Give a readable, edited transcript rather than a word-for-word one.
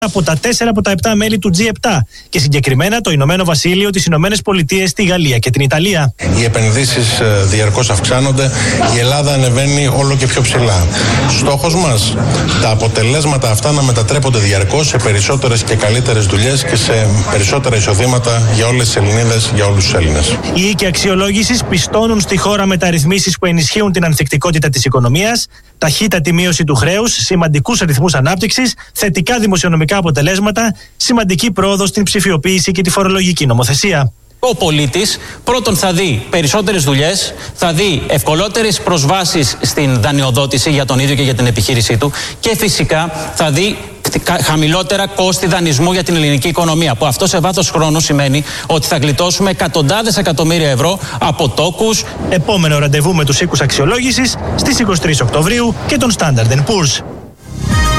από τα 4 από τα 7 μέλη του G7 και συγκεκριμένα το Ηνωμένο Βασίλειο, τις Ηνωμένες Πολιτείες, τη Γαλλία και την Ιταλία. Οι επενδύσεις διαρκώς αυξάνονται, η Ελλάδα ανεβαίνει όλο και πιο ψηλά. Στόχος μας, τα αποτελέσματα αυτά να μετατρέπονται διαρκώς σε περισσότερες και καλύτερες δουλειές και σε περισσότερα εισοδήματα για όλες τις Ελληνίδες, για όλους τους Έλληνες. Οι οίκοι αξιολόγησης πιστώνουν στη χώρα μεταρρυθμίσεις που ενισχύουν την ανθεκτικότητα της οικονομίας, ταχύτατη μείωση του χρέους, σημαντικούς αριθμούς ανάπτυξης, θετικά δημοσιονομικά αποτελέσματα, σημαντική πρόοδο στην ψηφιοποίηση και τη φορολογική νομοθεσία. Ο πολίτης πρώτον θα δει περισσότερες δουλειές, θα δει ευκολότερες προσβάσεις στην δανειοδότηση για τον ίδιο και για την επιχείρησή του και φυσικά θα δει χαμηλότερα κόστη δανεισμού για την ελληνική οικονομία, που αυτό σε βάθος χρόνου σημαίνει ότι θα γλιτώσουμε εκατοντάδες εκατομμύρια ευρώ από τόκους. Επόμενο ραντεβού με τους οίκους αξιολόγησης στις 23 Οκτωβρίου και τον Standard & Poor's.